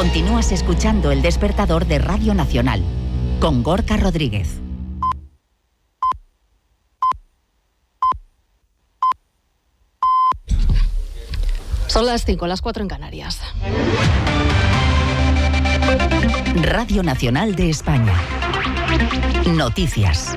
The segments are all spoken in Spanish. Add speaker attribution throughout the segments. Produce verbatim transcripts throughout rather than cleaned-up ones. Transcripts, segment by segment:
Speaker 1: Continúas escuchando El Despertador de Radio Nacional, con Gorka Rodríguez.
Speaker 2: Son las cinco, las cuatro en Canarias.
Speaker 1: Radio Nacional de España. Noticias.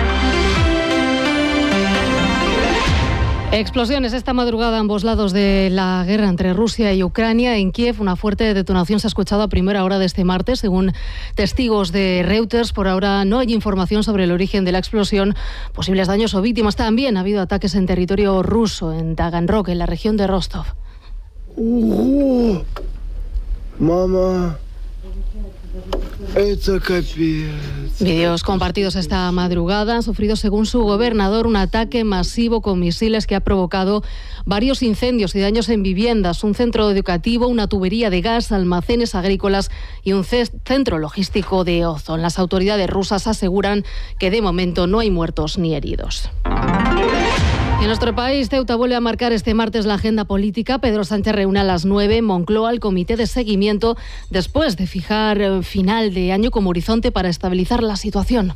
Speaker 2: Explosiones esta madrugada a ambos lados de la guerra entre Rusia y Ucrania. En Kiev, una fuerte detonación se ha escuchado a primera hora de este martes, según testigos de Reuters. Por ahora no hay información sobre el origen de la explosión, posibles daños o víctimas. También ha habido ataques en territorio ruso, en Taganrog, en la región de Rostov.
Speaker 3: Uh, mamá. Esto capaz.
Speaker 2: Vídeos compartidos esta madrugada han sufrido, según su gobernador, un ataque masivo con misiles que ha provocado varios incendios y daños en viviendas, un centro educativo, una tubería de gas, almacenes agrícolas y un centro logístico de Ozón. Las autoridades rusas aseguran que de momento no hay muertos ni heridos. En nuestro país, Ceuta vuelve a marcar este martes la agenda política. Pedro Sánchez reúne a las nueve en Moncloa el comité de seguimiento después de fijar final de año como horizonte para estabilizar la situación.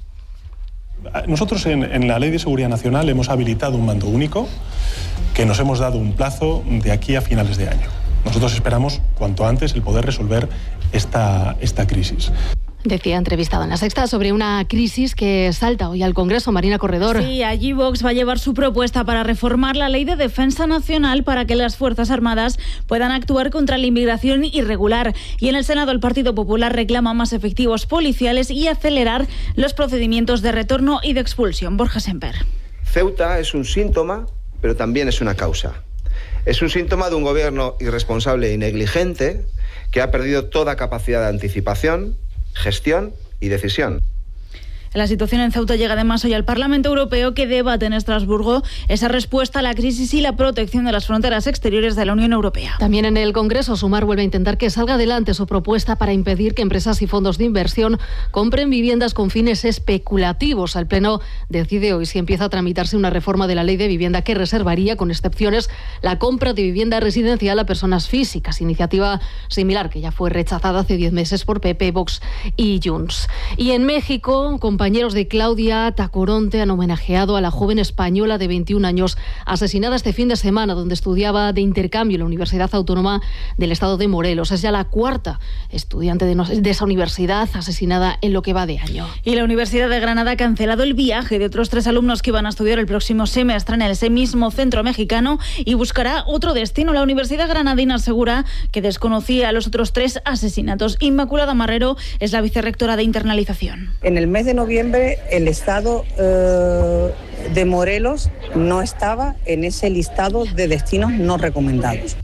Speaker 4: Nosotros en, en la Ley de Seguridad Nacional hemos habilitado un mando único que nos hemos dado un plazo de aquí a finales de año. Nosotros esperamos cuanto antes el poder resolver esta, esta crisis.
Speaker 2: Decía entrevistado en La Sexta sobre una crisis que salta hoy al Congreso. Marina Corredor.
Speaker 5: Sí, allí Vox va a llevar su propuesta para reformar la Ley de Defensa Nacional para que las Fuerzas Armadas puedan actuar contra la inmigración irregular. Y en el Senado el Partido Popular reclama más efectivos policiales y acelerar los procedimientos de retorno y de expulsión. Borja Semper.
Speaker 6: Ceuta es un síntoma, pero también es una causa. Es un síntoma de un gobierno irresponsable y negligente que ha perdido toda capacidad de anticipación, gestión y decisión.
Speaker 5: La situación en Ceuta llega además hoy al Parlamento Europeo, que debate en Estrasburgo esa respuesta a la crisis y la protección de las fronteras exteriores de la Unión Europea.
Speaker 2: También en el Congreso, Sumar vuelve a intentar que salga adelante su propuesta para impedir que empresas y fondos de inversión compren viviendas con fines especulativos. El Pleno decide hoy si empieza a tramitarse una reforma de la Ley de Vivienda que reservaría, con excepciones, la compra de vivienda residencial a personas físicas. Iniciativa similar que ya fue rechazada hace diez meses por P P, Vox y Junts. Y en México, compañeros de Claudia Tacoronte han homenajeado a la joven española de veintiún años asesinada este fin de semana, donde estudiaba de intercambio en la Universidad Autónoma del Estado de Morelos. Es ya la cuarta estudiante de, no, de esa universidad asesinada en lo que va de año.
Speaker 5: Y la Universidad de Granada ha cancelado el viaje de otros tres alumnos que iban a estudiar el próximo semestre en ese mismo centro mexicano y buscará otro destino. La Universidad Granadina asegura que desconocía a los otros tres asesinatos. Inmaculada Marrero es la vicerrectora de internalización.
Speaker 7: En el mes de noviembre el estado eh, de Morelos no estaba en ese listado de destinos no recomendados.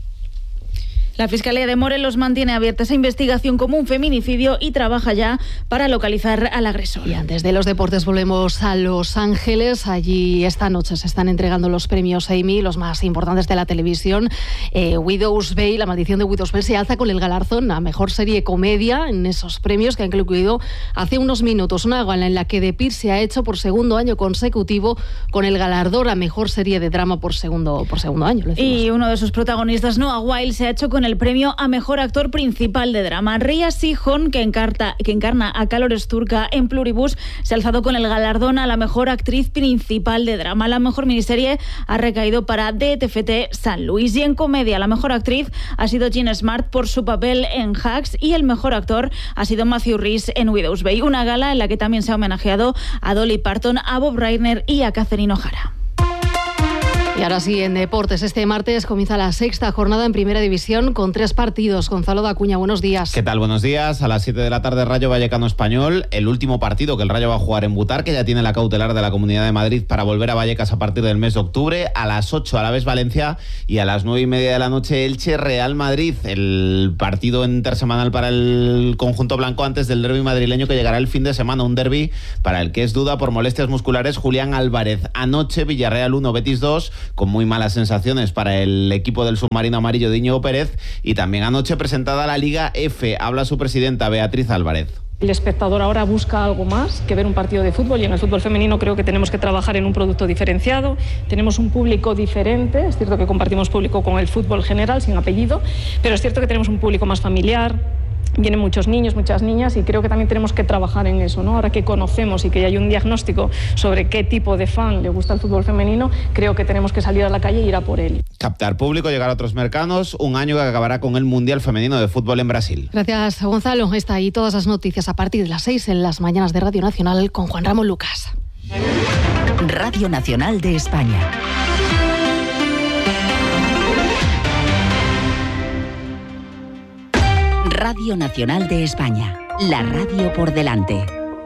Speaker 5: La Fiscalía de Morelos mantiene abierta esa investigación como un feminicidio y trabaja ya para localizar al agresor.
Speaker 2: Y antes de los deportes volvemos a Los Ángeles. Allí esta noche se están entregando los premios Emmy, los más importantes de la televisión. Eh, Widow's Bay, La Maldición de Widow's Bay, se alza con el galardón a mejor serie comedia en esos premios que han concluido hace unos minutos. Una gala en la que The Pitt se ha hecho por segundo año consecutivo con el galardón a mejor serie de drama por segundo, por segundo año.
Speaker 5: Y uno de sus protagonistas, Noah Wyle, se ha hecho con el el premio a mejor actor principal de drama. Rhea Seehorn, que, encarta, que encarna a Calores Turca en Pluribus, se ha alzado con el galardón a la mejor actriz principal de drama. La mejor miniserie ha recaído para D T F T San Luis. Y en comedia, la mejor actriz ha sido Jean Smart por su papel en Hacks y el mejor actor ha sido Matthew Rhys en Widow's Bay. Una gala en la que también se ha homenajeado a Dolly Parton, a Bob Reiner y a Catherine O'Hara.
Speaker 2: Y ahora sí, en deportes, este martes comienza la sexta jornada en Primera División con tres partidos. Gonzalo Dacuña, buenos días.
Speaker 8: ¿Qué tal? Buenos días. A las siete de la tarde, Rayo Vallecano Español, el último partido que el Rayo va a jugar en Butar, que ya tiene la cautelar de la Comunidad de Madrid para volver a Vallecas a partir del mes de octubre. A las ocho, Alavés Valencia, y a las nueve y media de la noche, Elche Real Madrid. El partido intersemanal para el conjunto blanco antes del derbi madrileño que llegará el fin de semana. Un derbi para el que es duda por molestias musculares Julián Álvarez. Anoche, Villarreal uno, Betis dos, con muy malas sensaciones para el equipo del submarino amarillo de Íñigo Pérez. Y también anoche presentada la Liga F. Habla su presidenta, Beatriz Álvarez.
Speaker 9: El espectador ahora busca algo más que ver un partido de fútbol, y en el fútbol femenino creo que tenemos que trabajar en un producto diferenciado. Tenemos un público diferente, es cierto que compartimos público con el fútbol general sin apellido, pero es cierto que tenemos un público más familiar, vienen muchos niños, muchas niñas, y creo que también tenemos que trabajar en eso, ¿no? Ahora que conocemos y que hay un diagnóstico sobre qué tipo de fan le gusta el fútbol femenino, creo que tenemos que salir a la calle y ir a por él.
Speaker 8: Captar público, llegar a otros mercados, un año que acabará con el Mundial Femenino de Fútbol en Brasil.
Speaker 2: Gracias, Gonzalo. Está ahí todas las noticias a partir de las seis en las mañanas de Radio Nacional con Juan Ramón Lucas.
Speaker 1: Radio Nacional de España. Radio Nacional de España, la radio por delante.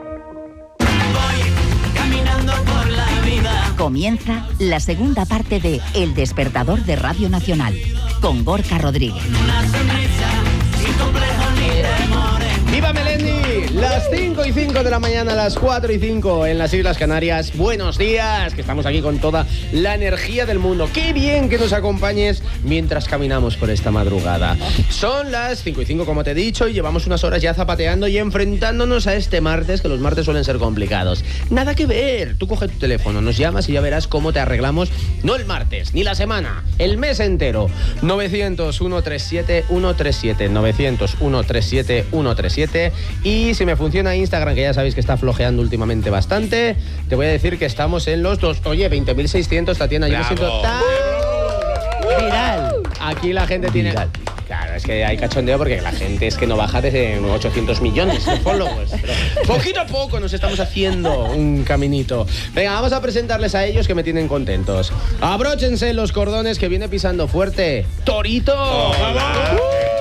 Speaker 10: Voy caminando por la vida.
Speaker 1: Comienza la segunda parte de El Despertador de Radio Nacional, con Gorka Rodríguez.
Speaker 10: Una sonrisa, sin complejo ni temores.
Speaker 11: ¡Viva Melendi! Las cinco y cinco de la mañana, las cuatro y cinco en las Islas Canarias. Buenos días, que estamos aquí con toda la energía del mundo. ¡Qué bien que nos acompañes mientras caminamos por esta madrugada! Son las cinco y cinco, como te he dicho, y llevamos unas horas ya zapateando y enfrentándonos a este martes, que los martes suelen ser complicados. Nada que ver, tú coge tu teléfono, nos llamas y ya verás cómo te arreglamos, no el martes, ni la semana, el mes entero. novecientos, ciento treinta y siete, ciento treinta y siete, novecientos, ciento treinta y siete, ciento treinta y siete. Y si me funciona Instagram, que ya sabéis que está flojeando últimamente bastante, te voy a decir que estamos en los dos. Oye, veinte mil seiscientos, Tatiana, yo me siento tan viral. Aquí la gente tiene... Viral. Claro, es que hay cachondeo porque la gente es que no baja desde ochocientos millones de followers. Pero poquito a poco nos estamos haciendo un caminito. Venga, vamos a presentarles a ellos que me tienen contentos. Abróchense los cordones, que viene pisando fuerte Torito.
Speaker 12: Hola.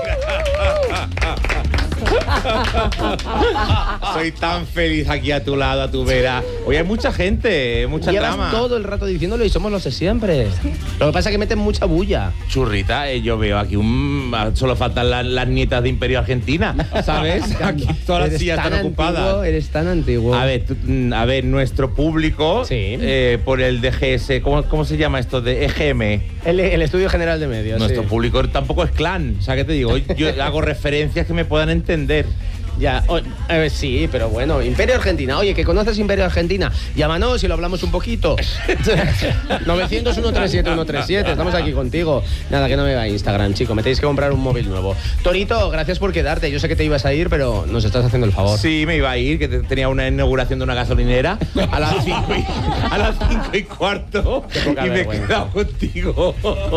Speaker 12: Soy tan feliz aquí a tu lado, a tu vera. Hoy hay mucha gente, mucha
Speaker 11: Llevas
Speaker 12: trama.
Speaker 11: todo el rato diciéndolo y somos los de siempre. Lo que pasa es que meten mucha bulla.
Speaker 12: Churrita, eh, yo veo aquí un... Solo faltan la, las nietas de Imperio Argentina, ¿sabes? Aquí todas las sillas están ocupadas.
Speaker 11: Antiguo, eres tan antiguo.
Speaker 12: A ver, tú, a ver, nuestro público, sí. eh, por el D G S, ¿cómo, ¿cómo se llama esto? De E G M.
Speaker 11: El, el Estudio General de Medios.
Speaker 12: Nuestro
Speaker 11: sí.
Speaker 12: público tampoco es clan. O sea, ¿qué te digo? Yo hago referencias que me puedan entender.
Speaker 11: Ya, o, eh, sí, pero bueno, Imperio Argentina. Oye, ¿que conoces Imperio Argentina? Llámanos y lo hablamos un poquito. novecientos, ciento treinta y siete, ciento treinta y siete. Estamos aquí contigo. Nada, que no me va a Instagram, chico. Me tenéis que comprar un móvil nuevo. Torito, gracias por quedarte. Yo sé que te ibas a ir, pero nos estás haciendo el favor.
Speaker 12: Sí, me iba a ir, que tenía una inauguración de una gasolinera a las cinco y, a las cinco y cuarto. Y me he quedado contigo.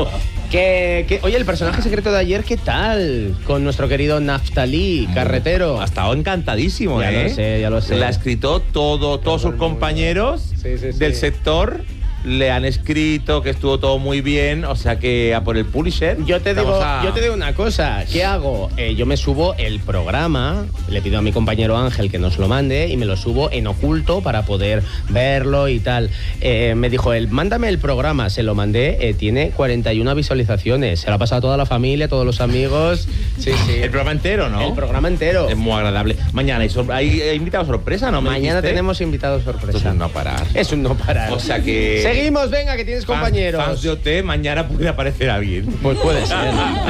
Speaker 11: Que, que, oye, el personaje secreto de ayer, ¿qué tal? Con nuestro querido Naftalí, carretero.
Speaker 12: Ha estado encantadísimo,
Speaker 11: ya
Speaker 12: ¿eh?
Speaker 11: Ya lo sé, ya lo sé.
Speaker 12: Le ha escrito todo, todos sus compañeros
Speaker 11: sí, sí, sí.
Speaker 12: del sector. Le han escrito que estuvo todo muy bien, o sea que a por el publisher.
Speaker 11: Yo te digo,
Speaker 12: a...
Speaker 11: yo te digo una cosa, ¿qué hago? Eh, yo me subo el programa, le pido a mi compañero Ángel que nos lo mande y me lo subo en oculto para poder verlo y tal. Eh, me dijo él, mándame el programa, se lo mandé, eh, tiene cuarenta y una visualizaciones, se lo ha pasado a toda la familia, a todos los amigos. Sí, sí.
Speaker 12: El programa entero, ¿no?
Speaker 11: El programa entero.
Speaker 12: Es muy agradable. Mañana hay, sor- hay, hay invitado sorpresa, ¿no? ¿Me
Speaker 11: Mañana
Speaker 12: dijiste?
Speaker 11: tenemos invitados sorpresa.
Speaker 12: Esto es un no parar.
Speaker 11: Es un no parar.
Speaker 12: O sea que...
Speaker 11: Seguimos, venga, que tienes compañeros.
Speaker 12: Fans de O T, mañana puede aparecer alguien.
Speaker 11: Pues puede ser.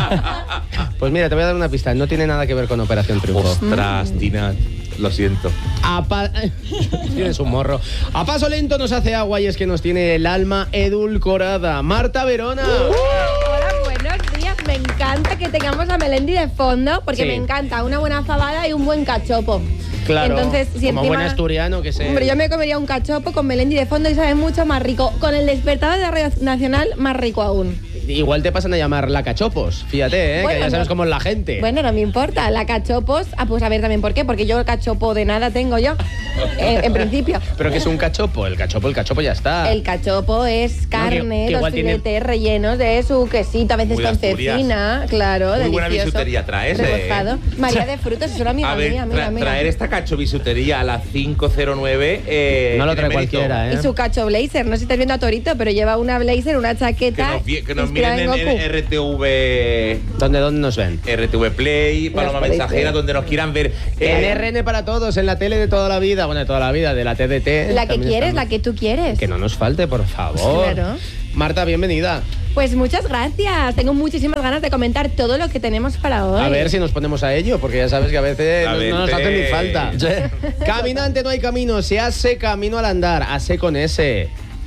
Speaker 11: Pues mira, te voy a dar una pista. No tiene nada que ver con Operación Triunfo.
Speaker 12: Ostras, Tina, lo siento.
Speaker 11: A pa... Tienes un morro. A paso lento nos hace agua y es que nos tiene el alma edulcorada. Marta Verona.
Speaker 13: Uh, hola, buenos días. Me encanta que tengamos a Melendi de fondo porque
Speaker 11: Sí.
Speaker 13: me encanta una buena fabada y un buen cachopo.
Speaker 11: Claro,
Speaker 13: Entonces, si
Speaker 11: como
Speaker 13: encima-
Speaker 11: buen asturiano que se...
Speaker 13: Hombre, yo me comería un cachopo con Melendi de fondo y sabe mucho más rico. Con el despertador de Radio Nacional, más rico aún.
Speaker 11: Igual te pasan a llamar la cachopos. Fíjate, ¿eh?
Speaker 13: Bueno,
Speaker 11: que ya sabes
Speaker 13: no-
Speaker 11: cómo es la gente.
Speaker 13: Bueno, no me importa. La cachopos, ah, pues a ver también por qué. Porque yo el cachopo de nada tengo yo, en, en principio.
Speaker 11: Pero que es un cachopo. El cachopo, el cachopo ya está.
Speaker 13: El cachopo es carne,
Speaker 11: que
Speaker 13: los
Speaker 11: igual tiene-
Speaker 13: filetes rellenos de su quesito, a veces
Speaker 12: Muy de
Speaker 13: con
Speaker 12: Asturias.
Speaker 13: cecina, claro,
Speaker 12: Muy buena
Speaker 13: delicioso.
Speaker 12: bisutería traes, ¿eh?
Speaker 13: Rebozado. María de Frutos, es una amiga
Speaker 12: A ver,
Speaker 13: mía, mira,
Speaker 12: tra-
Speaker 13: mira.
Speaker 12: traer esta cacho bisutería a las cinco cero nueve. Eh,
Speaker 11: No lo
Speaker 12: tiene
Speaker 11: trae
Speaker 12: mérito.
Speaker 11: cualquiera, ¿eh?
Speaker 13: Y su cacho blazer, no sé si estás viendo a Torito, pero lleva una blazer, una
Speaker 12: Que
Speaker 13: chaqueta.
Speaker 12: nos, vi- que nos
Speaker 13: inspirada
Speaker 12: miren en,
Speaker 13: en Goku.
Speaker 12: en R T V.
Speaker 11: ¿Dónde, ¿Dónde nos ven?
Speaker 12: R T V Play, Paloma
Speaker 13: podéis
Speaker 12: Mensajera,
Speaker 13: ver.
Speaker 12: donde nos quieran ver.
Speaker 11: En
Speaker 12: Eh,
Speaker 11: R N para todos, en la tele de toda la vida. Bueno, de toda la vida, de la T D T.
Speaker 13: La que
Speaker 11: También
Speaker 13: quieres,
Speaker 11: estamos.
Speaker 13: la que tú quieres.
Speaker 11: Que no nos falte, por favor.
Speaker 13: Claro.
Speaker 11: Marta, bienvenida.
Speaker 13: Pues muchas gracias. Tengo muchísimas ganas de comentar todo lo que tenemos para hoy.
Speaker 11: A ver si nos ponemos a ello, porque ya sabes que a veces
Speaker 12: A
Speaker 11: no, no nos
Speaker 12: verte.
Speaker 11: hace ni falta. Caminante no hay camino, se hace camino al andar, hace con ese.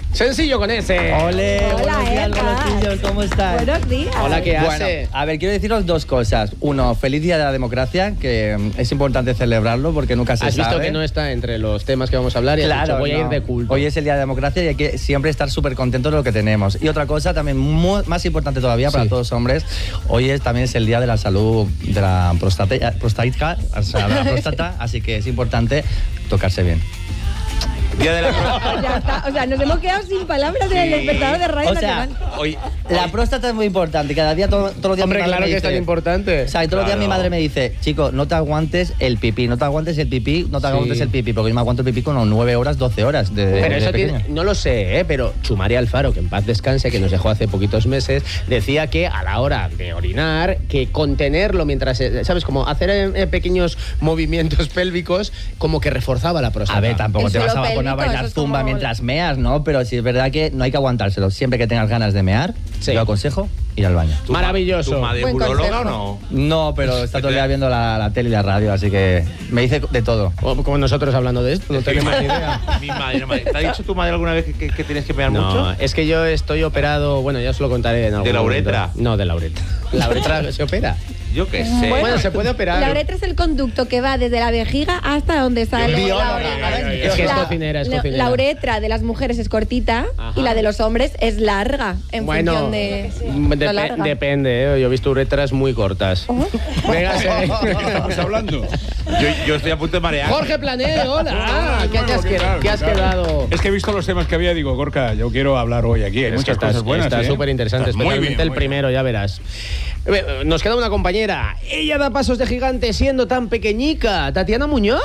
Speaker 11: Sencillo con ese.
Speaker 14: Ole,
Speaker 13: Hola,
Speaker 14: buenos días,
Speaker 13: Eva.
Speaker 14: golosillos, ¿cómo estás?
Speaker 13: Buenos días.
Speaker 11: Hola, ¿qué
Speaker 14: Bueno,
Speaker 11: hace?
Speaker 14: a ver, quiero deciros dos cosas. Uno, feliz día de la democracia, que mm, es importante celebrarlo porque nunca se
Speaker 11: Has
Speaker 14: sabe.
Speaker 11: visto que no está entre los temas que vamos a hablar y has
Speaker 14: Claro,
Speaker 11: dicho, voy a ir
Speaker 14: no.
Speaker 11: de culto.
Speaker 14: Hoy es el día de la democracia y hay que siempre estar súper contentos de lo que tenemos. Y otra cosa también mu- más importante todavía para
Speaker 11: Sí.
Speaker 14: todos los hombres, hoy es, también es el día de la salud de la prostate- prostática, o sea, de la próstata, así que es importante tocarse bien.
Speaker 12: Día de la
Speaker 13: Ya está. O sea, nos hemos quedado sin palabras en el despertador de Radio
Speaker 14: O sea,
Speaker 13: Nacional.
Speaker 12: Hoy,
Speaker 14: La próstata es muy importante. Cada día, todo- todos los días
Speaker 11: Hombre,
Speaker 14: mi madre
Speaker 11: claro
Speaker 14: me
Speaker 11: que es
Speaker 14: dice-
Speaker 11: tan importante.
Speaker 14: O sea, y todos los días
Speaker 12: Claro.
Speaker 14: mi madre me dice, chico, no te aguantes el pipí, no te aguantes el pipí, no te
Speaker 11: Sí.
Speaker 14: aguantes el pipí, porque yo me aguanto el pipí con nueve horas, doce horas de,
Speaker 11: Pero
Speaker 14: de
Speaker 11: eso
Speaker 14: pequeño.
Speaker 11: tiene, no lo sé, ¿eh? Pero Chumari Alfaro, que en paz descanse, que nos dejó hace poquitos meses, decía que a la hora de orinar, que contenerlo mientras, eh, ¿sabes? Como hacer eh, eh, pequeños movimientos pélvicos, como que reforzaba la próstata.
Speaker 14: A ver, tampoco
Speaker 13: El
Speaker 14: te vas a
Speaker 13: suelo
Speaker 14: poner a
Speaker 13: pélvico,
Speaker 14: bailar
Speaker 13: eso es
Speaker 14: zumba
Speaker 13: como-
Speaker 14: mientras meas, ¿no? Pero sí es verdad que no hay que aguantárselo. Siempre que tengas ganas de mear,
Speaker 11: Sí.
Speaker 14: yo aconsejo ir al baño.
Speaker 12: ¿tu ma-
Speaker 11: Maravilloso.
Speaker 12: ¿Tu madre
Speaker 13: Buen
Speaker 12: urologa o
Speaker 13: consejo.
Speaker 12: no?
Speaker 14: No, pero está todo el día viendo la, la tele y la radio, así que me dice de todo.
Speaker 11: O como nosotros hablando de esto, no tenemos ni idea.
Speaker 12: Mi madre, madre. ¿Te ha dicho tu madre alguna vez que, que- que tienes que pegar
Speaker 11: No,
Speaker 12: mucho?
Speaker 11: es que yo estoy operado, bueno, ya os lo contaré en algún
Speaker 12: ¿De la
Speaker 11: momento.
Speaker 12: uretra?
Speaker 11: No, de la uretra. ¿La uretra se opera?
Speaker 12: Yo qué sé.
Speaker 11: Bueno, se puede operar.
Speaker 13: La uretra es el conducto que va desde la vejiga hasta donde sale
Speaker 14: Bióloga,
Speaker 13: la oretra.
Speaker 11: Es que es
Speaker 13: La-
Speaker 11: cocinera, es
Speaker 13: la-
Speaker 11: cocinera.
Speaker 13: La uretra de las mujeres es cortita
Speaker 11: Ajá.
Speaker 13: y la de los hombres es larga en
Speaker 11: Bueno,
Speaker 13: función de
Speaker 11: mm,
Speaker 13: lo
Speaker 11: depe-
Speaker 13: larga.
Speaker 11: depende, ¿eh? Yo he visto uretras muy cortas. Venga, se-
Speaker 12: estamos hablando? Yo, yo estoy a punto de marear.
Speaker 11: Jorge Plané, hola. Ah, ¿Qué, te has
Speaker 15: ¿qué
Speaker 11: qued-
Speaker 15: tal?
Speaker 11: qué has
Speaker 15: ¿Qué tal?
Speaker 11: quedado?
Speaker 15: Es que he visto los temas que había, digo, Gorka, yo quiero hablar hoy aquí. Hay
Speaker 11: Es que
Speaker 15: muchas
Speaker 11: estás-
Speaker 15: cosas buenas.
Speaker 11: Está
Speaker 15: ¿eh?
Speaker 11: súper interesante,
Speaker 15: Estás muy
Speaker 11: especialmente
Speaker 15: bien,
Speaker 11: el
Speaker 15: muy
Speaker 11: primero, ya verás. Eh, Nos queda una compañera. Ella da pasos de gigante siendo tan pequeñica. Tatiana Muñoz.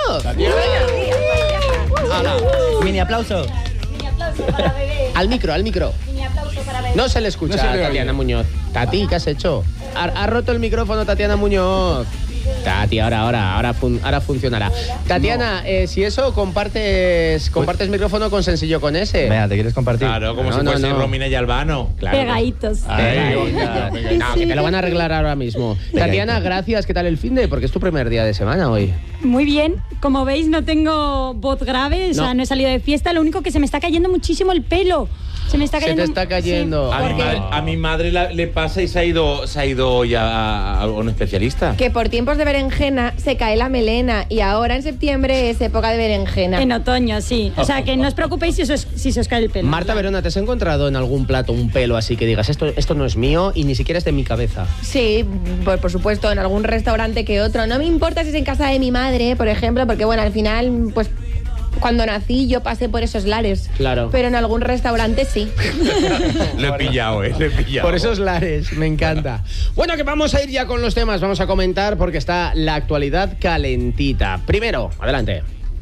Speaker 11: Hala.
Speaker 14: Mini aplauso.
Speaker 11: Al micro, al micro. No se le escucha
Speaker 15: No se le
Speaker 11: a
Speaker 15: oye.
Speaker 11: Tatiana Muñoz. Tati, ¿qué has hecho? Ha, ha roto el micrófono Tatiana Muñoz. Tati, ahora, ahora, ahora, fun- ahora funcionará. Tatiana, eh, si eso, compartes compartes micrófono con Sencillo con ese.
Speaker 14: Venga, ¿te quieres compartir?
Speaker 12: Claro, como
Speaker 11: No,
Speaker 12: si
Speaker 11: no,
Speaker 12: fuese
Speaker 11: no.
Speaker 12: Romina y Albano.
Speaker 11: Claro.
Speaker 16: Pegaditos.
Speaker 14: Ay,
Speaker 11: Venga, no, que te lo van a arreglar ahora mismo. Tatiana, gracias. ¿Qué tal el fin de? Porque es tu primer día de semana hoy.
Speaker 16: Muy bien. Como veis, no tengo voz grave, o sea,
Speaker 11: No.
Speaker 16: no he salido de fiesta. Lo único que se me está cayendo muchísimo el pelo. Se me está
Speaker 11: Se te
Speaker 16: cayendo.
Speaker 11: está cayendo.
Speaker 16: Sí,
Speaker 12: A mi,
Speaker 16: porque-
Speaker 12: madre, a mi madre la- le pasa y se ha ido, se ha ido ya a, a un especialista.
Speaker 13: Que por tiempos de berenjena se cae la melena y ahora en septiembre es época de berenjena.
Speaker 16: En otoño, sí. O sea, que no os preocupéis si, os, si se os cae el pelo.
Speaker 11: Marta Verona, ¿te has encontrado en algún plato un pelo así que digas, esto, esto no es mío y ni siquiera es de mi cabeza?
Speaker 13: Sí, por, por supuesto, en algún restaurante que otro. No me importa si es en casa de mi madre, por ejemplo, porque bueno, al final, pues cuando nací yo pasé por esos lares.
Speaker 11: Claro.
Speaker 13: Pero en algún restaurante sí.
Speaker 12: Lo he pillado, eh, lo he pillado.
Speaker 11: Por esos lares, me encanta. Bueno, que vamos a ir ya con los temas, vamos a comentar porque está la actualidad calentita. Primero, adelante.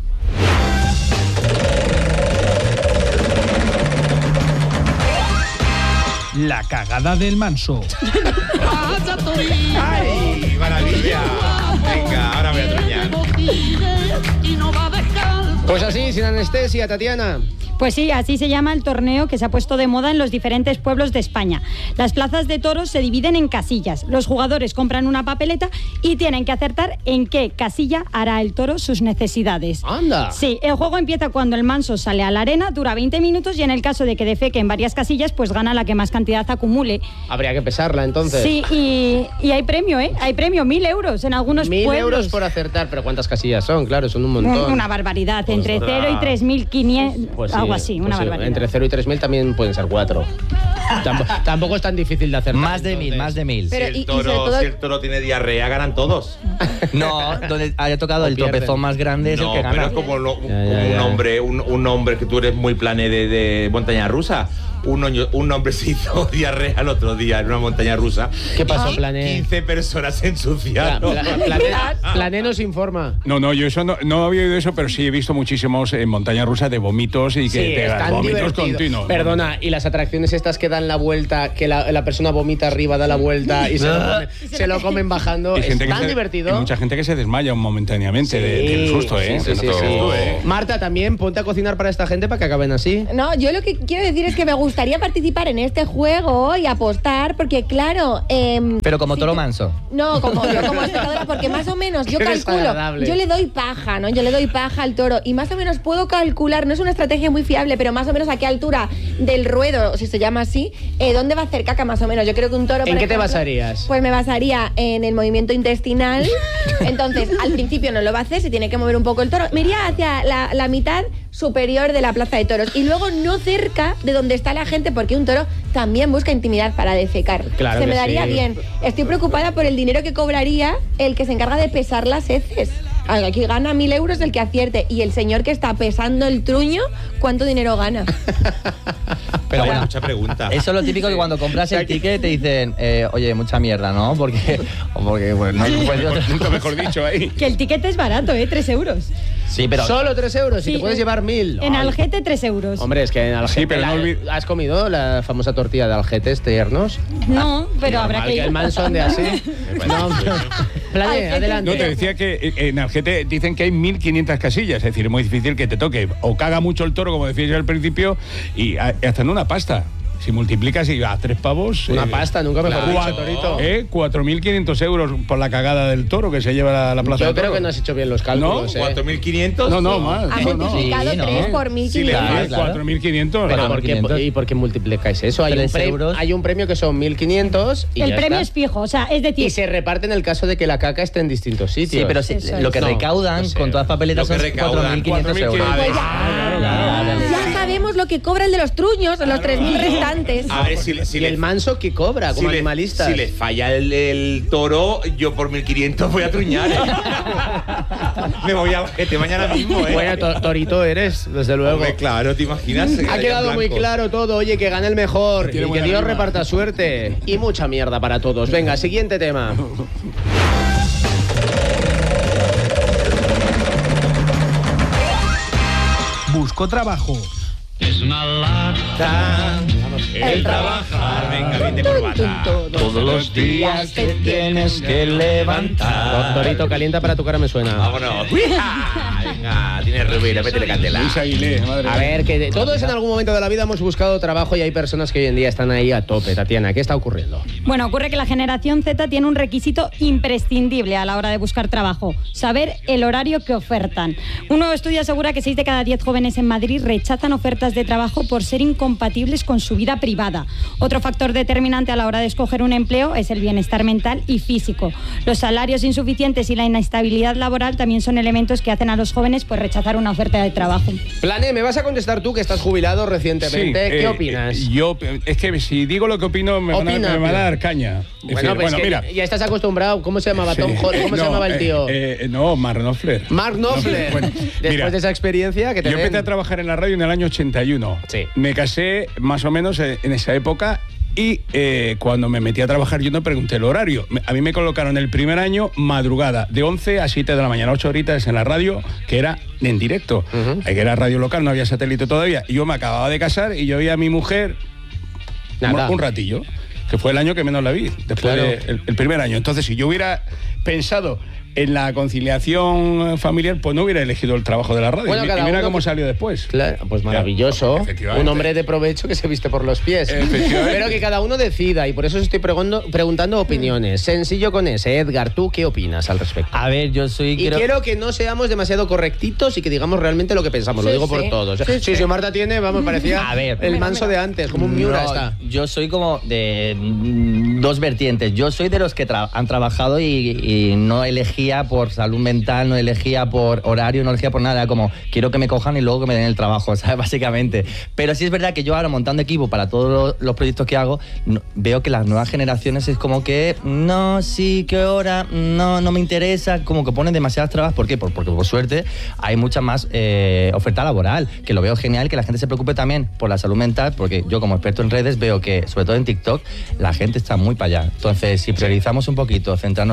Speaker 17: La cagada del manso.
Speaker 12: ¡Ay, maravilla! Venga, ahora voy a troñar.
Speaker 11: Pues así, sin anestesia, Tatiana.
Speaker 16: Pues sí, así se llama el torneo que se ha puesto de moda en los diferentes pueblos de España. Las plazas de toros se dividen en casillas. Los jugadores compran una papeleta y tienen que acertar en qué casilla hará el toro sus necesidades.
Speaker 11: ¡Anda!
Speaker 16: Sí, el juego empieza cuando el manso sale a la arena, dura veinte minutos y en el caso de que defeque en varias casillas, pues gana la que más cantidad acumule.
Speaker 11: Habría que pesarla entonces.
Speaker 16: Sí, y, y hay premio, ¿eh? Hay premio, mil euros en algunos
Speaker 11: Mil
Speaker 16: pueblos.
Speaker 11: euros por acertar, pero ¿cuántas casillas son? Claro, son un montón.
Speaker 16: Una barbaridad,
Speaker 11: Pues
Speaker 16: entre
Speaker 11: nada.
Speaker 16: cero y tres mil quinientos,
Speaker 11: Pues sí,
Speaker 16: algo así,
Speaker 11: pues
Speaker 16: una
Speaker 11: sí,
Speaker 16: barbaridad.
Speaker 11: Entre cero y tres mil también pueden ser cuatro. Tampoco, tampoco es tan difícil de acertar.
Speaker 14: Más de mil, más de mil.
Speaker 13: Pero,
Speaker 12: si,
Speaker 13: y-
Speaker 12: el
Speaker 13: y
Speaker 12: toro,
Speaker 13: sobre todo-
Speaker 12: si el toro tiene diarrea, ganan todos.
Speaker 14: No, donde haya tocado
Speaker 11: O
Speaker 14: el
Speaker 11: pierden.
Speaker 14: tropezón más grande es
Speaker 12: No,
Speaker 14: el que
Speaker 12: pero
Speaker 14: gana.
Speaker 12: es como, lo- como
Speaker 11: Ya, ya,
Speaker 12: un
Speaker 11: ya.
Speaker 12: hombre, un, un hombre que tú eres muy plané de, de montaña rusa. Un, oño- un hombre se hizo diarrea el otro día en una montaña rusa.
Speaker 11: ¿Qué pasó,
Speaker 12: Y
Speaker 11: Plané?
Speaker 12: quince personas se
Speaker 11: Pla-
Speaker 12: ensuciaron.
Speaker 11: pla- Plané, Plané nos informa.
Speaker 15: No, no, yo eso no, no había oído eso, pero sí he visto muchísimos en montaña rusa de vómitos y que
Speaker 11: Sí,
Speaker 15: te
Speaker 11: es tan
Speaker 15: vómitos
Speaker 11: divertido.
Speaker 15: continuos.
Speaker 11: Perdona, y las atracciones estas que dan la vuelta, que la, la persona vomita arriba, da la vuelta y se lo, come, se lo comen bajando. Es tan
Speaker 15: se,
Speaker 11: divertido.
Speaker 15: Hay mucha gente que se desmaya momentáneamente sí, de, del susto, ¿eh?
Speaker 11: Sí, sí, sí, sí. ¿eh? Marta, también ponte a cocinar para esta gente para que acaben así.
Speaker 13: No, yo lo que quiero decir es que me gustaría participar en este juego y apostar, porque claro... Eh,
Speaker 14: Pero como
Speaker 13: si
Speaker 14: toro
Speaker 13: te...
Speaker 14: manso.
Speaker 13: No, como yo como espectadora, porque más o menos yo
Speaker 11: Qué
Speaker 13: calculo, yo le doy paja, ¿no? Yo le doy paja al toro y más o menos puedo calcular, no es una estrategia muy fiable, pero más o menos a qué altura del ruedo, si se llama así, eh, dónde va a hacer caca más o menos. Yo creo que un toro,
Speaker 11: ¿En
Speaker 13: por
Speaker 11: qué
Speaker 13: ejemplo,
Speaker 11: te basarías?
Speaker 13: Pues me basaría en el movimiento intestinal. Entonces, al principio no lo va a hacer, se tiene que mover un poco el toro. Me iría hacia la, la mitad superior de la plaza de toros y luego no cerca de donde está la gente, porque un toro también busca intimidad para defecar.
Speaker 11: Claro
Speaker 13: se
Speaker 11: que
Speaker 13: me daría
Speaker 11: sí.
Speaker 13: bien. Estoy preocupada por el dinero que cobraría el que se encarga de pesar las heces. Aquí gana mil euros el que acierte. Y el señor que está pesando el truño, ¿cuánto dinero gana?
Speaker 14: Pero bueno,
Speaker 12: mucha pregunta.
Speaker 14: Eso es lo típico que cuando compras el ticket te dicen, eh, oye, mucha mierda, ¿no? Porque, porque pues, no puede otro.
Speaker 15: Nunca mejor dicho ahí.
Speaker 16: Que el ticket es barato, ¿eh? Tres euros.
Speaker 14: Sí, pero...
Speaker 11: Solo tres euros y
Speaker 16: Sí,
Speaker 11: te puedes
Speaker 16: en-
Speaker 11: llevar mil.
Speaker 16: En
Speaker 11: Ay.
Speaker 16: Algete, tres euros.
Speaker 11: Hombre, es que en Algete...
Speaker 15: Sí, pero no
Speaker 11: la-
Speaker 15: olvid-
Speaker 11: ¿Has comido la famosa tortilla de Algetes tiernos?
Speaker 16: No, pero habrá
Speaker 11: Normal
Speaker 16: que
Speaker 11: que
Speaker 16: ir.
Speaker 11: el manso ande así. No, Plane,
Speaker 13: Algete.
Speaker 11: adelante.
Speaker 15: No, te decía que eh, en Algete dicen que hay mil quinientas casillas, es decir, es muy difícil que te toque. O caga mucho el toro, como decías yo al principio, y a- hasta en una pasta. Si multiplicas y a tres pavos...
Speaker 11: Una
Speaker 15: eh,
Speaker 11: pasta, nunca mejor
Speaker 15: Claro.
Speaker 11: dicho, Torito.
Speaker 15: ¿Eh? cuatro mil quinientos euros por la cagada del toro que se lleva la, la plaza
Speaker 11: Yo
Speaker 15: de
Speaker 11: creo
Speaker 15: toros.
Speaker 11: que no has hecho bien los cálculos, ¿eh?
Speaker 12: ¿cuatro mil quinientos?
Speaker 15: No, no, más.
Speaker 13: Ha
Speaker 15: no, no.
Speaker 13: multiplicado
Speaker 14: Sí, ¿no?
Speaker 13: tres por mil
Speaker 12: Sí, le
Speaker 13: quinientos.
Speaker 12: das.
Speaker 14: Claro.
Speaker 15: cuatro mil quinientos.
Speaker 11: Pero
Speaker 14: Pero
Speaker 11: ¿por qué,
Speaker 14: quinientos.
Speaker 11: ¿y por qué multiplicáis eso? Hay un,
Speaker 14: Tres
Speaker 11: pre-
Speaker 14: euros.
Speaker 11: hay un premio que son mil quinientos y
Speaker 16: El
Speaker 11: ya
Speaker 16: premio
Speaker 11: está.
Speaker 16: es fijo, o sea, es decir...
Speaker 11: Y se reparte en el caso de que la caca esté en distintos sitios.
Speaker 14: Sí, pero sí,
Speaker 13: Eso
Speaker 14: lo
Speaker 13: es.
Speaker 14: que
Speaker 11: No,
Speaker 14: recaudan
Speaker 11: no sé.
Speaker 14: con todas las papeletas
Speaker 12: Lo que
Speaker 14: son
Speaker 12: recaudan.
Speaker 14: cuatro mil quinientos euros.
Speaker 15: cuatro mil
Speaker 13: Pues ya, ya sabemos lo que cobra el de los truños, los tres mil restantes.
Speaker 12: A ver, si, si
Speaker 11: ¿Y
Speaker 12: le,
Speaker 11: el manso qué cobra como
Speaker 12: si le-
Speaker 11: animalista?
Speaker 12: si le falla el, el toro, yo por mil quinientos voy a truñar, ¿eh? Me voy a Algete mañana mismo, ¿eh?
Speaker 11: Bueno, to- Torito eres, desde luego.
Speaker 12: Hombre, claro, ¿te imaginas?
Speaker 11: Ha quedado muy claro todo. Oye, que gane el mejor y
Speaker 15: Tiene
Speaker 11: que
Speaker 15: buena
Speaker 11: Dios
Speaker 15: rima.
Speaker 11: reparta suerte. Y mucha mierda para todos. Venga, siguiente tema.
Speaker 17: Busco trabajo.
Speaker 12: Es una lata el trabajar. Venga, vente corbata.
Speaker 14: Todos los días te tienes que levantar.
Speaker 11: Torito, calienta para tu cara me suena.
Speaker 12: Vámonos. ¡Uija! Venga, tiene rubira, métele candela.
Speaker 15: Luis Aguilé, madre
Speaker 11: A
Speaker 15: mía.
Speaker 11: ver, que de- todos en algún momento de la vida hemos buscado trabajo y hay personas que hoy en día están ahí a tope. Tatiana, ¿qué está ocurriendo?
Speaker 16: Bueno, ocurre que la generación Z tiene un requisito imprescindible a la hora de buscar trabajo: saber el horario que ofertan. Un nuevo estudio asegura que seis de cada diez jóvenes en Madrid rechazan ofertas de trabajo por ser incompatibles con su vida privada. Otro factor determinante a la hora de escoger un empleo es el bienestar mental y físico. Los salarios insuficientes y la inestabilidad laboral también son elementos que hacen a los jóvenes pues rechazar una oferta de trabajo.
Speaker 11: Plane, ¿me vas a contestar tú que estás jubilado recientemente?
Speaker 15: Sí,
Speaker 11: ¿Qué
Speaker 15: eh,
Speaker 11: opinas?
Speaker 15: eh, Yo, es que si digo lo que opino, me, van, a,
Speaker 11: Opina,
Speaker 15: me van a
Speaker 11: tío.
Speaker 15: dar caña. Es
Speaker 11: Bueno,
Speaker 15: decir,
Speaker 11: pues
Speaker 15: bueno,
Speaker 11: que
Speaker 15: mira.
Speaker 11: ya estás acostumbrado. ¿Cómo se llamaba? Tom
Speaker 15: Sí.
Speaker 11: Holland. ¿Cómo se
Speaker 15: No,
Speaker 11: llamaba el
Speaker 15: eh,
Speaker 11: tío?
Speaker 15: eh, no, Mark Knopfler.
Speaker 11: Mark Knopfler.
Speaker 15: Bueno,
Speaker 11: Después
Speaker 15: mira,
Speaker 11: de esa experiencia que te
Speaker 15: yo
Speaker 11: ven-
Speaker 15: empecé a trabajar en la radio en el año ochenta y uno.
Speaker 11: Sí.
Speaker 15: Me casé más o menos eh, en esa época y eh, cuando me metí a trabajar yo no pregunté el horario. Me- A mí me colocaron el primer año madrugada, de once a siete de la mañana, ocho horitas en la radio, que era en directo.
Speaker 11: Ujú.
Speaker 15: Ahí que era radio local, no había satélite todavía. Y yo me acababa de casar y yo vi a mi mujer
Speaker 11: Nada.
Speaker 15: un, un ratillo, que fue el año que menos la vi, después
Speaker 11: Claro.
Speaker 15: del el primer año. Entonces, si yo hubiera pensado en la conciliación familiar, pues no hubiera elegido el trabajo de la radio.
Speaker 11: Bueno,
Speaker 15: y,
Speaker 11: cada
Speaker 15: y mira
Speaker 11: uno
Speaker 15: cómo
Speaker 11: que-
Speaker 15: salió después.
Speaker 11: Claro, pues maravilloso.
Speaker 15: Efectivamente.
Speaker 11: Un hombre de provecho que se viste por los pies.
Speaker 15: Efectivamente.
Speaker 11: Pero que cada uno decida y por eso os estoy preguntando, preguntando opiniones. Sencillo con ese. Edgar, ¿tú qué opinas al respecto?
Speaker 14: A ver, yo soy...
Speaker 11: Y
Speaker 14: creo-
Speaker 11: quiero que no seamos demasiado correctitos y que digamos realmente lo que pensamos. lo
Speaker 13: Sí,
Speaker 11: digo por
Speaker 13: sí.
Speaker 11: todos.
Speaker 13: Sí,
Speaker 11: Sí,
Speaker 13: sí.
Speaker 11: si Marta tiene, vamos, parecía
Speaker 14: A ver.
Speaker 11: el manso de antes, como un Miura
Speaker 14: No,
Speaker 11: está.
Speaker 14: Yo soy como de mm, dos vertientes. Yo soy de los que tra- han trabajado y, y no elegía por salud mental, no elegía por horario, no elegía por nada. Era como, quiero que me cojan y luego que me den el trabajo, ¿sabes? Básicamente. Pero sí es verdad que yo ahora montando equipo para todos los, los proyectos que hago, no- veo que las nuevas generaciones es como que, no, sí, qué hora, no, no me interesa, como que ponen demasiadas trabas. ¿Por qué? Por- porque por suerte hay mucha más eh, oferta laboral, que lo veo genial, que la gente se preocupe también por la salud mental, porque yo como experto en redes veo que, sobre todo en TikTok, la gente está muy para allá. Entonces, si priorizamos un poquito, centrarnos en uno mismo,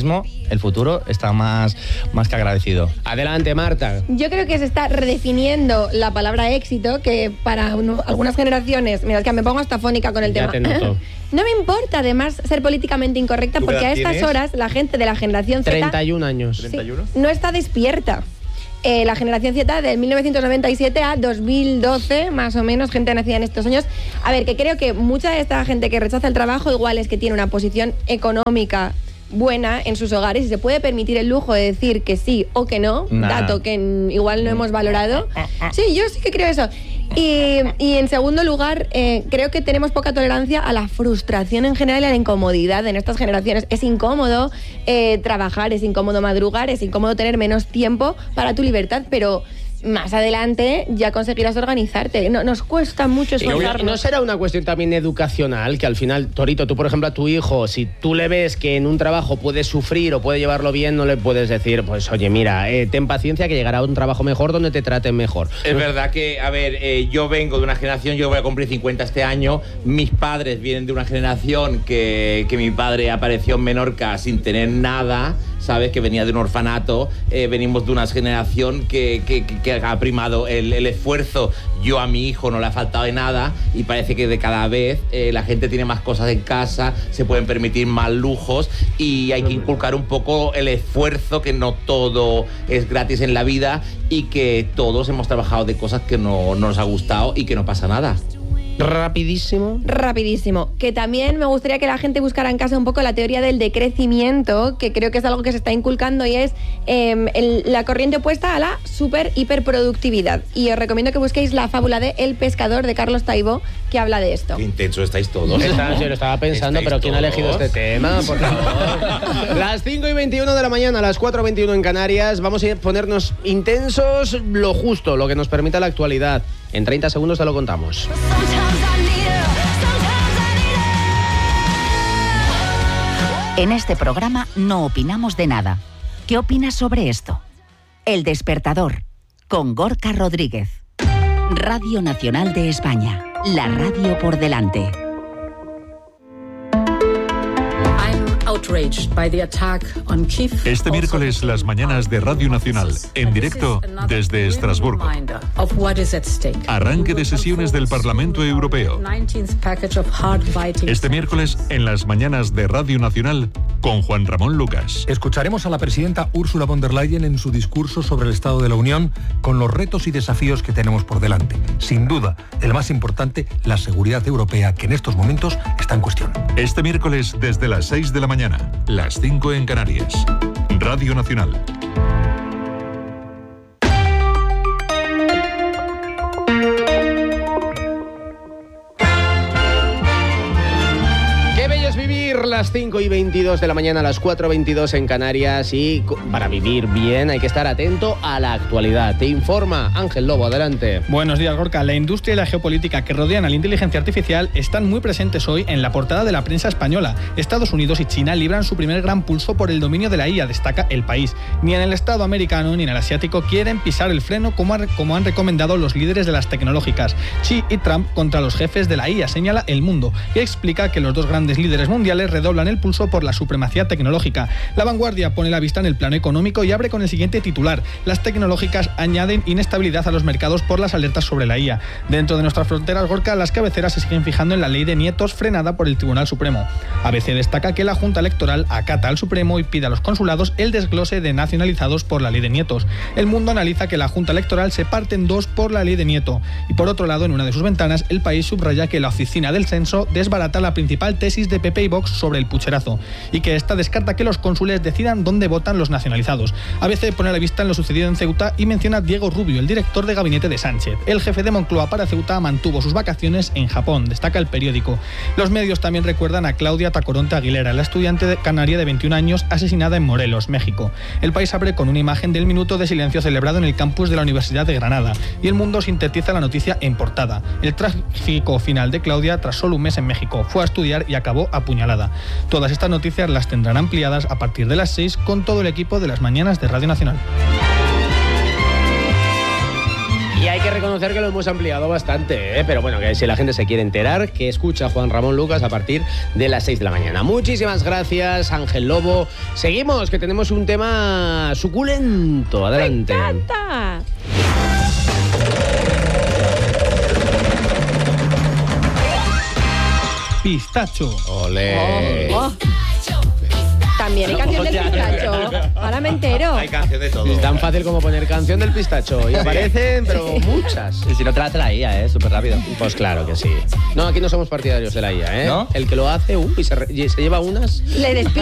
Speaker 14: mismo el futuro está más, más que agradecido.
Speaker 11: Adelante, Marta.
Speaker 13: Yo creo que se está redefiniendo la palabra éxito, que para uno, algunas generaciones, mira, es que me pongo hasta fónica con el
Speaker 11: Ya
Speaker 13: tema.
Speaker 11: te noto.
Speaker 13: No me importa, además, ser políticamente incorrecta,
Speaker 11: ¿Tú qué
Speaker 13: porque a
Speaker 11: edad
Speaker 13: estas
Speaker 11: tienes?
Speaker 13: horas la gente de la generación Z
Speaker 11: treinta y un años.
Speaker 13: sí, no está despierta. Eh, la generación Z de mil novecientos noventa y siete a dos mil doce, más o menos, gente nacida en estos años. A ver, que creo que mucha de esta gente que rechaza el trabajo igual es que tiene una posición económica buena en sus hogares y se puede permitir el lujo de decir que sí o que no,
Speaker 14: Nah.
Speaker 13: dato que mm, igual no hemos valorado. Sí, yo sí que creo eso. Y, y en segundo lugar, eh, creo que tenemos poca tolerancia a la frustración en general y a la incomodidad en estas generaciones. Es incómodo eh, trabajar, es incómodo madrugar, es incómodo tener menos tiempo para tu libertad, pero más adelante ya conseguirás organizarte. No, nos cuesta mucho
Speaker 11: Y no,
Speaker 13: esforzarnos.
Speaker 11: ¿No será una cuestión también educacional? Que al final, Torito, tú por ejemplo a tu hijo, si tú le ves que en un trabajo puede sufrir o puede llevarlo bien, no le puedes decir, pues oye, mira, eh, ten paciencia que llegará a un trabajo mejor donde te traten mejor.
Speaker 12: Es verdad que, a ver, eh, yo vengo de una generación, yo voy a cumplir cincuenta este año, mis padres vienen de una generación que, que mi padre apareció en Menorca sin tener nada, ¿sabes? Que venía de un orfanato, eh, venimos de una generación que, que, que ha primado el, el esfuerzo. Yo a mi hijo no le ha faltado de nada y parece que de cada vez eh, la gente tiene más cosas en casa, se pueden permitir más lujos y hay que inculcar un poco el esfuerzo, que no todo es gratis en la vida y que todos hemos trabajado de cosas que no, no nos ha gustado y que no pasa nada.
Speaker 11: Rapidísimo.
Speaker 13: Rapidísimo. Que también me gustaría que la gente buscara en casa un poco la teoría del decrecimiento, que creo que es algo que se está inculcando y es eh, el- la corriente opuesta a la super hiperproductividad. Y os recomiendo que busquéis la fábula de El pescador de Carlos Taibo, que habla de esto.
Speaker 12: Qué intenso estáis todos.
Speaker 11: Está- yo lo estaba pensando,
Speaker 12: ¿Estáis
Speaker 11: pero ¿quién ha
Speaker 12: todos?
Speaker 11: elegido este tema? Por favor. Las cinco y veintiuno de la mañana, las cuatro y veintiuno en Canarias. Vamos a ponernos intensos, lo justo, lo que nos permita la actualidad. En treinta segundos te lo contamos.
Speaker 1: En este programa no opinamos de nada. ¿Qué opinas sobre esto? El Despertador, con Gorka Rodríguez. Radio Nacional de España, la radio por delante.
Speaker 18: Este miércoles, las mañanas de Radio Nacional, en directo desde Estrasburgo. Arranque de sesiones del Parlamento Europeo. Este miércoles, en las mañanas de Radio Nacional, con Juan Ramón Lucas.
Speaker 19: Escucharemos a la presidenta Ursula von der Leyen en su discurso sobre el Estado de la Unión, con los retos y desafíos que tenemos por delante. Sin duda, el más importante, la seguridad europea, que en estos momentos está en cuestión.
Speaker 18: Este miércoles, desde las seis de la mañana, las cinco en Canarias. Radio Nacional.
Speaker 11: Qué bello es vivir las cinco y veintidós de la mañana, las cuatro y veintidós en Canarias, y co- para vivir bien hay que estar atento a la actualidad. Te informa Ángel Lobo, adelante.
Speaker 20: Buenos días, Gorka. La industria y la geopolítica que rodean a la inteligencia artificial están muy presentes hoy en la portada de la prensa española. Estados Unidos y China libran su primer gran pulso por el dominio de la I A, destaca El País. Ni en el Estado americano ni en el asiático quieren pisar el freno como, ha- como han recomendado los líderes de las tecnológicas. Xi y Trump contra los jefes de la I A, señala El Mundo, y explica que los dos grandes líderes mundiales redoblan el pulso por la supremacía tecnológica. La Vanguardia pone la vista en el plano económico y abre con el siguiente titular: las tecnológicas añaden inestabilidad a los mercados por las alertas sobre la I A. Dentro de nuestras fronteras, Gorka, las cabeceras se siguen fijando en la ley de nietos frenada por el Tribunal Supremo. A B C destaca que la Junta Electoral acata al Supremo y pide a los consulados el desglose de nacionalizados por la ley de nietos. El Mundo analiza que la Junta Electoral se parte en dos por la ley de nieto. Y por otro lado, en una de sus ventanas, El País subraya que la oficina del censo desbarata la principal tesis de P P y Vox sobre el pucherazo, y que esta descarta que los cónsules decidan dónde votan los nacionalizados. A B C pone la vista en lo sucedido en Ceuta y menciona a Diego Rubio, el director de gabinete de Sánchez. El jefe de Moncloa para Ceuta mantuvo sus vacaciones en Japón, destaca el periódico. Los medios también recuerdan a Claudia Tacoronte Aguilera, la estudiante de canaria de veintiún años asesinada en Morelos, México. El País abre con una imagen del minuto de silencio celebrado en el campus de la Universidad de Granada, y El Mundo sintetiza la noticia en portada: el trágico final de Claudia tras solo un mes en México. Fue a estudiar y acabó apuñalada. Todas estas noticias las tendrán ampliadas a partir de las seis con todo el equipo de las mañanas de Radio Nacional.
Speaker 11: Y hay que reconocer que lo hemos ampliado bastante, ¿eh? Pero bueno, que si la gente se quiere enterar, que escucha a Juan Ramón Lucas a partir de las seis de la mañana. Muchísimas gracias, Ángel Lobo. Seguimos, que tenemos un tema suculento. Adelante.
Speaker 13: ¡Me encanta!
Speaker 20: Pistacho.
Speaker 11: Olé.
Speaker 13: Oh, oh. También hay canción del pistacho. Ahora me entero.
Speaker 12: Hay canción de todo.
Speaker 11: Es tan fácil como poner canción del pistacho. Y aparecen, pero muchas.
Speaker 14: Y si no te la hace la I A, ¿eh? Súper rápido.
Speaker 11: Pues claro que sí. No, aquí no somos partidarios de la I A, ¿eh?
Speaker 14: ¿No?
Speaker 11: El que lo hace, uy, se, re- se lleva unas.
Speaker 13: Le despide.